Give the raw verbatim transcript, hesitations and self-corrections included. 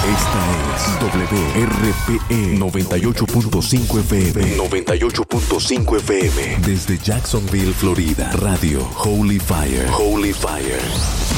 Esta es W R P E noventa y ocho punto cinco F M. noventa y ocho punto cinco F M. Desde Jacksonville, Florida. Radio Holy Fire. Holy Fire.